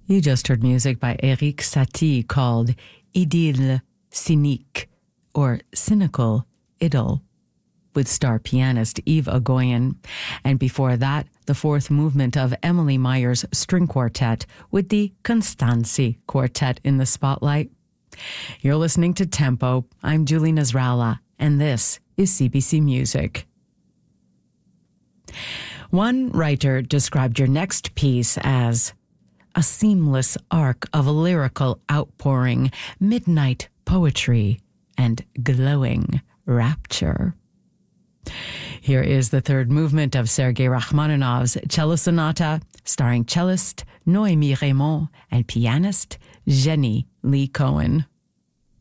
You just heard music by Erik Satie called Idylle Cynique, or Cynical Idyll, with star pianist Yves Agoyen. And before that, the fourth movement of Emily Meyer's String Quartet with the Constanzi Quartet in the spotlight. You're listening to Tempo. I'm Julie Nasrallah, and this is CBC Music. One writer described your next piece as a seamless arc of lyrical outpouring, midnight poetry, and glowing rapture. Here is the third movement of Sergei Rachmaninoff's Cello Sonata, starring cellist Noémie Reymond and pianist Jenny Lee Cohen.